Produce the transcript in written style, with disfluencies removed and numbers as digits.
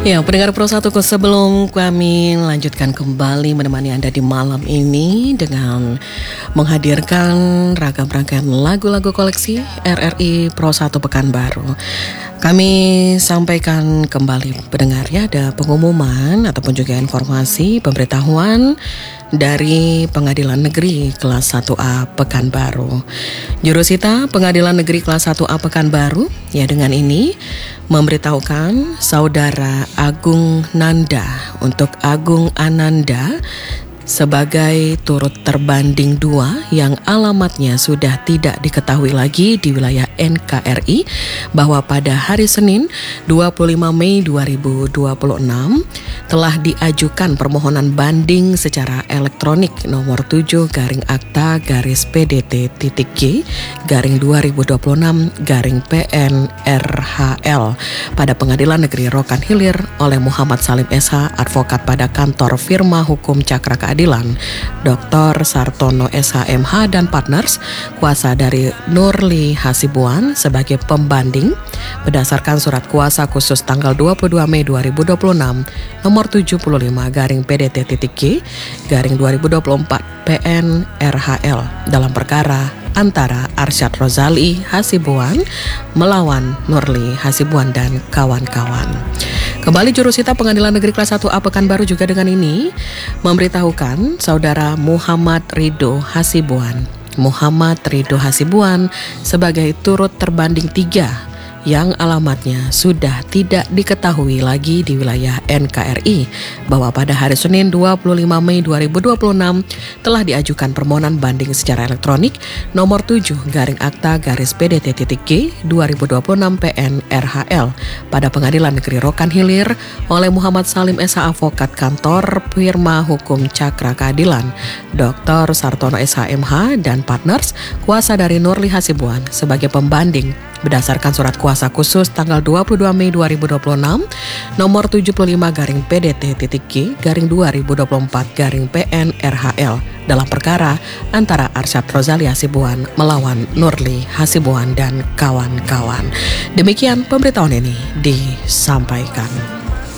Ya, pendengar Pro 1, sebelum kami lanjutkan kembali menemani Anda di malam ini dengan menghadirkan ragam rangkaian lagu-lagu koleksi RRI Pro 1 Pekanbaru. Kami sampaikan kembali pendengar ya, ada pengumuman ataupun juga informasi pemberitahuan dari Pengadilan Negeri Kelas 1A Pekanbaru. Jurusita Pengadilan Negeri Kelas 1A Pekanbaru ya dengan ini memberitahukan Saudara Agung Nanda untuk Agung Ananda sebagai turut terbanding 2 yang alamatnya sudah tidak diketahui lagi di wilayah NKRI, bahwa pada hari Senin 25 Mei 2026 telah diajukan permohonan banding secara elektronik nomor 7-AKT-PDT-G-2026-PN-RHL pada Pengadilan Negeri Rokan Hilir oleh Muhammad Salim SH, advokat pada kantor firma hukum Cakra Keadilan, Dr. Sartono SH.MH dan partners, kuasa dari Nurli Hasibuan sebagai pembanding berdasarkan surat kuasa khusus tanggal 22 Mei 2026 nomor 75-PDT-G-2024-PN-RHL dalam perkara antara Arsyad Rozali Hasibuan melawan Nurli Hasibuan dan kawan-kawan. Kembali Jurusita Pengadilan Negeri Kelas 1A Pekanbaru juga dengan ini memberitahukan Saudara Muhammad Ridho Hasibuan sebagai turut terbanding 3 yang alamatnya sudah tidak diketahui lagi di wilayah NKRI, bahwa pada hari Senin 25 Mei 2026 telah diajukan permohonan banding secara elektronik nomor 7-AKT-PDT-G-2026-PN-RHL pada Pengadilan Negeri Rokan Hilir oleh Muhammad Salim SH, advokat kantor firma hukum Cakra Keadilan, Dr. Sartono SH.MH dan partners, kuasa dari Nurli Hasibuan sebagai pembanding berdasarkan surat kuasa khusus tanggal 22 Mei 2026 nomor 75-PDT-G-2024-PN-RHL dalam perkara antara Arsyad Rozali Hasibuan melawan Nurli Hasibuan dan kawan-kawan. Demikian pemberitahuan ini disampaikan.